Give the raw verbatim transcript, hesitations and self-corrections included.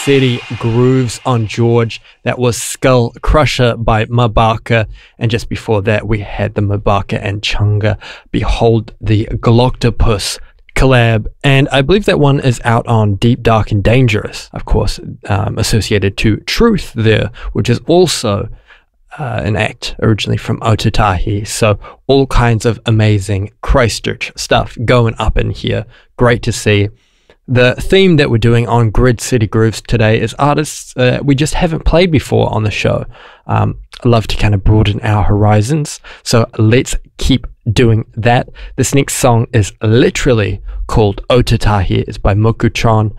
City Grooves on George. That was Skull Crusher by Mabaka. And just before that, we had the Mabaka and Chunga Behold the Gloctopus collab. And I believe that one is out on Deep, Dark and Dangerous, of course, um, associated to Truth there, which is also Uh, an act originally from Otatahi. So all kinds of amazing Christchurch stuff going up in here. Great to see. The theme that we're doing on Grid City Grooves today is artists uh, we just haven't played before on the show. Um, I love to kind of broaden our horizons, so let's keep doing that. This next song is literally called Otatahi. It's by Mokutron.